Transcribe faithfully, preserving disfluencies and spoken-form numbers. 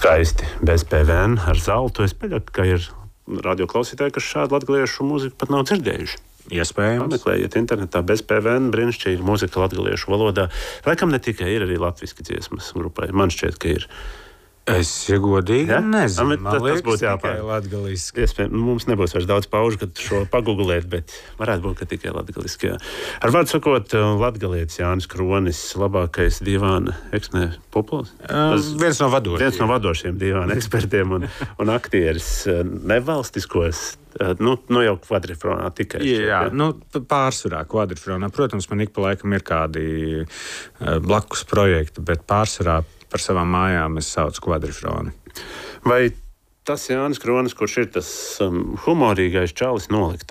skaisti bez P V N ar zeltu. Es pieļauju, ka ir radioklausītāji, kas šādu latgaliešu mūziku pat nav dzirdējuši. Iespējams. Pameklējiet internetā bez P V N, brīnišķīga mūzika latgaliešu valodā. Laikam ne tikai ir arī latviski dziesmas grupai. Man šķiet, ka ir. Es godīgi ja? nezinu. Man tas, tas būtu jāpār. Latgaliski. Iespējams, mums nebūs vairs daudz paužu, kad šo pagugulēt, bet varētu būt, ka tikai latgaliski. Jā. Ar vārdu sakot, latgalietis Jānis Kronis, labākais divāna eksnē populs? Uh, viens no vadošiem. Viens no vadošiem divāna ekspertiem un, un aktieris nevalstiskos. Nu, nu jau kvadrifronā tikai. Jā, jā. Nu, pārsvarā kvadrifronā. Protams, man ik pa laikam ir kādi blakus projekti, bet pārsvarā par savām mājām es saucu kvadrifroni. Vai tas Jānis Kronis, kurš ir tas um, humorīgais čalis nolikt